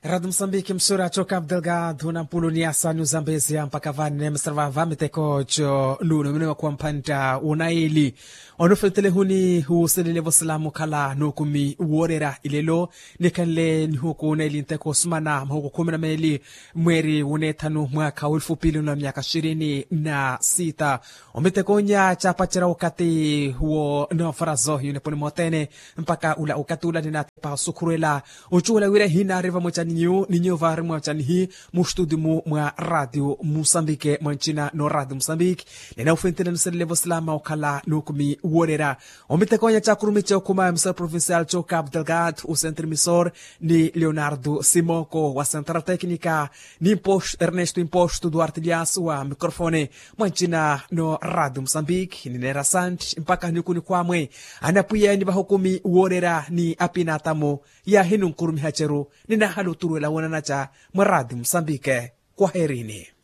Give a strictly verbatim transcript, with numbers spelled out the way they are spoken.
Rádio Moçambique, emissora cho Cabo Delgado, na Poloniasa, no Zambésia, mpaka vane msarava miteko cho nuno mwenye kwa mpanda unaili. Onufentele huni huusilile wasalamu kala nukumi uorera ilelo nikanle nihuku unaili nteko sumana mhuku kumina meli mweri unetanu mwaka ulfu pili na miaka shirini na sita. Omiteko nya chapachira wakati huo na farazo yuneponi motene mpaka ula ukatula ninatipa sukuruela uchula wile hina riva mochani Ninyo ninyo vari mwachani hii mustudimu mwa Radio Moçambique mwanchina no Radio Moçambique nena ufentele nusele levo slama okala nukumi uorera omitekonya chakurumi chokuma msa provincial cho Cabo Delgado o centro emissor ni Leonardo Simoko wa central técnica ni imposto Ernesto Imposto Duarte Liasso wa microfone mwanchina no Radio Moçambique ni nera sant mpaka nikuni kwamwe anapuya ni bahukumi uorera ni apinatamo ya hinu nkurumi hacheru nina halu turuela wana nacha mwa Radio Moçambique. Kwaherini.